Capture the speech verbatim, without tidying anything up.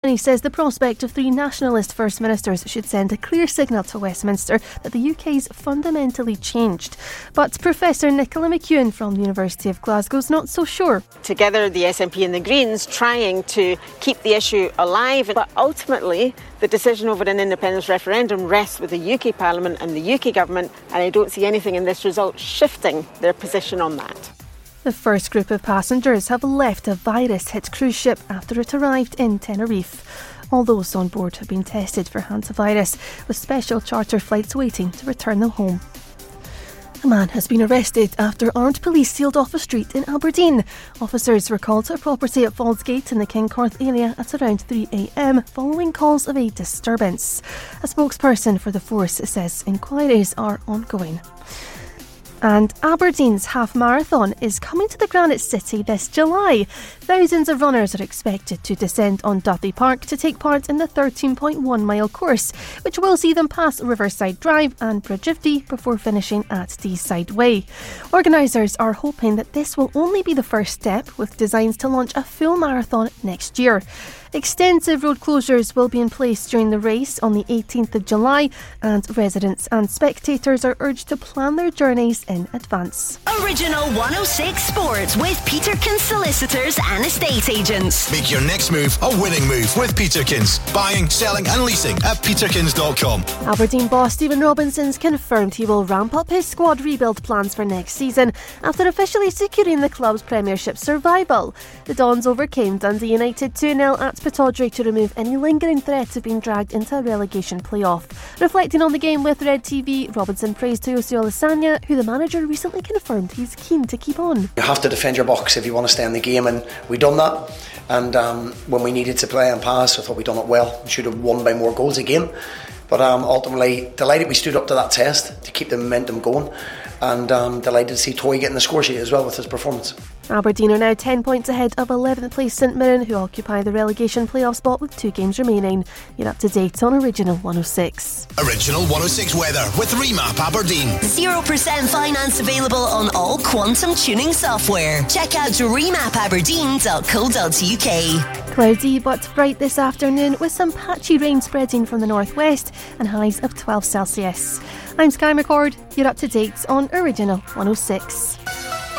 Anthony says the prospect of three nationalist First Ministers should send a clear signal to Westminster that the U K's fundamentally changed. But Professor Nicola McEwen from the University of Glasgow's not so sure. Together, the S N P and the Greens trying to keep the issue alive, but ultimately the decision over an independence referendum rests with the U K Parliament and the U K Government, and I don't see anything in this result shifting their position on that. The first group of passengers have left a virus-hit cruise ship after it arrived in Tenerife. All those on board have been tested for hantavirus, with special charter flights waiting to return them home. A man has been arrested after armed police sealed off a street in Aberdeen. Officers were called to a property at Fallsgate in the Kingcorth area at around three a m following calls of a disturbance. A spokesperson for the force says inquiries are ongoing. And Aberdeen's half marathon is coming to the Granite City this July. Thousands of runners are expected to descend on Duthie Park to take part in the thirteen point one mile course, which will see them pass Riverside Drive and Bridge of Dee before finishing at Deeside Way. Organisers are hoping that this will only be the first step, with designs to launch a full marathon next year. Extensive road closures will be in place during the race on the eighteenth of July, and residents and spectators are urged to plan their journeys in advance. Original one oh six Sports with Peterkins Solicitors and Estate Agents. Make your next move a winning move with Peterkins. Buying, selling and leasing at peterkins dot com. Aberdeen boss Stephen Robinson's confirmed he will ramp up his squad rebuild plans for next season after officially securing the club's Premiership survival. The Dons overcame Dundee United two nil at Pittodrie to remove any lingering threat of being dragged into a relegation playoff. Reflecting on the game with Red T V, Robinson praised Tuoso Olasanya, who the manager recently confirmed he's keen to keep on. You have to defend your box if you want to stay in the game, and we've done that. And um, when we needed to play and pass, I thought we'd done it well. We should have won by more goals again. But um, ultimately, delighted we stood up to that test to keep the momentum going, and um, delighted to see Toy getting the score sheet as well with his performance. Aberdeen are now ten points ahead of eleventh place St Mirren, who occupy the relegation playoff spot with two games remaining. You're up to date on Original one oh six. Original one oh six weather with Remap Aberdeen. zero percent finance available on all quantum tuning software. Check out remap aberdeen dot co dot u k. Cloudy but bright this afternoon, with some patchy rain spreading from the northwest and highs of twelve Celsius. I'm Sky McCord. You're up to date on Original one oh six.